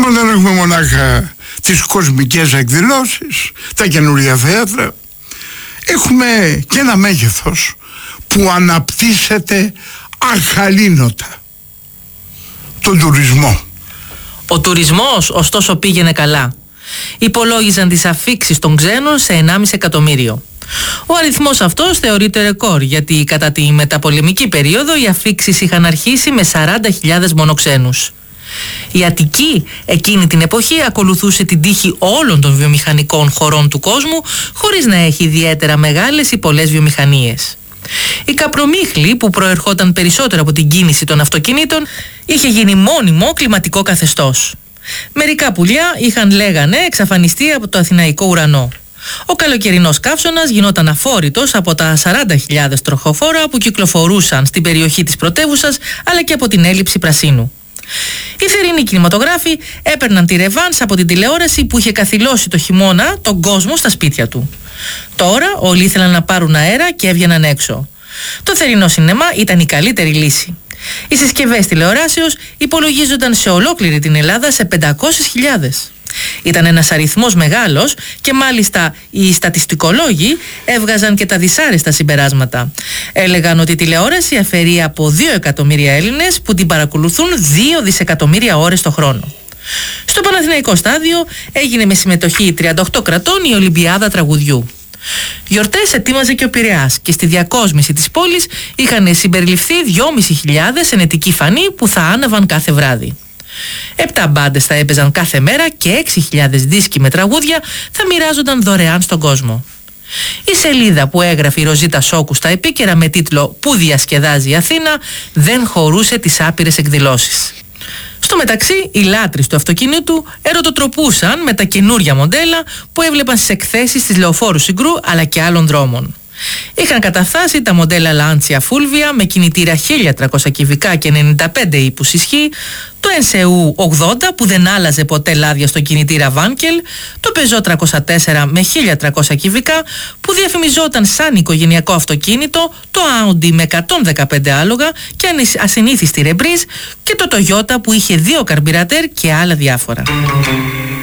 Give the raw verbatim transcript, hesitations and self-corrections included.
Όμως δεν έχουμε μονάχα τις κοσμικές εκδηλώσεις, τα καινούργια θέατρα. Έχουμε και ένα μέγεθος που αναπτύσσεται αχαλήνωτα. Τον τουρισμό. Ο τουρισμός ωστόσο πήγαινε καλά. Υπολόγιζαν τις αφίξεις των ξένων σε ενάμιση εκατομμύριο. Ο αριθμός αυτός θεωρείται ρεκόρ, γιατί κατά τη μεταπολεμική περίοδο οι αφίξεις είχαν αρχίσει με σαράντα χιλιάδες μονοξένους. Η Αττική εκείνη την εποχή ακολουθούσε την τύχη όλων των βιομηχανικών χωρών του κόσμου, χωρίς να έχει ιδιαίτερα μεγάλες ή πολλές βιομηχανίες. Η Καπρομύχλη, που προερχόταν περισσότερο από την κίνηση των αυτοκινήτων, είχε γίνει μόνιμο κλιματικό καθεστώς. Μερικά πουλιά είχαν, λέγανε, εξαφανιστεί από το αθηναϊκό ουρανό. Ο καλοκαιρινός καύσωνας γινόταν αφόρητος από τα σαράντα χιλιάδες τροχοφόρα που κυκλοφορούσαν στην περιοχή της πρωτεύουσας, αλλά και από την έλλειψη πρασίνου. Οι θερινοί κινηματογράφοι έπαιρναν τη ρεβάνς από την τηλεόραση που είχε καθυλώσει το χειμώνα τον κόσμο στα σπίτια του. Τώρα όλοι ήθελαν να πάρουν αέρα και έβγαιναν έξω. Το θερινό σινεμά ήταν η καλύτερη λύση. Οι συσκευές τηλεοράσεως υπολογίζονταν σε ολόκληρη την Ελλάδα σε πεντακόσιες χιλιάδες. Ήταν ένας αριθμός μεγάλος και μάλιστα οι στατιστικολόγοι έβγαζαν και τα δυσάρεστα συμπεράσματα. Έλεγαν ότι η τηλεόραση αφαιρεί από δύο εκατομμύρια Έλληνες που την παρακολουθούν δύο δισεκατομμύρια ώρες το χρόνο. Στο Παναθηναϊκό στάδιο έγινε με συμμετοχή τριάντα οκτώ κρατών η Ολυμπιάδα Τραγουδιού. Γιορτές ετοίμαζε και ο Πειραιάς και στη διακόσμηση της πόλης είχαν συμπεριληφθεί δυόμισι χιλιάδες ενετικοί φανοί που θα άναβαν κάθε βράδυ. Επτά μπάντες θα έπαιζαν κάθε μέρα και έξι χιλιάδες δίσκοι με τραγούδια θα μοιράζονταν δωρεάν στον κόσμο. Η σελίδα που έγραφε η Ροζίτα Σόκου στα επίκαιρα με τίτλο «Πού διασκεδάζει η Αθήνα» δεν χωρούσε τις άπειρες εκδηλώσεις. Στο μεταξύ, οι λάτρεις του αυτοκινήτου ερωτοτροπούσαν με τα καινούρια μοντέλα που έβλεπαν στις εκθέσεις της Λεωφόρου Συγκρού αλλά και άλλων δρόμων. Είχαν καταφτάσει τα μοντέλα Lancia Fulvia με κινητήρα χίλια τριακόσια κυβικά και ενενήντα πέντε ύπους ισχύ, το εν σι γιου ογδόντα που δεν άλλαζε ποτέ λάδια στο κινητήρα Βάνκελ, το Peugeot τριακόσια τέσσερα με χίλια τριακόσια κυβικά που διαφημιζόταν σαν οικογενειακό αυτοκίνητο, το Audi με εκατόν δεκαπέντε άλογα και ασυνήθιστη ρεμπρίζ και το Toyota που είχε δύο καρμπυρατέρ και άλλα διάφορα.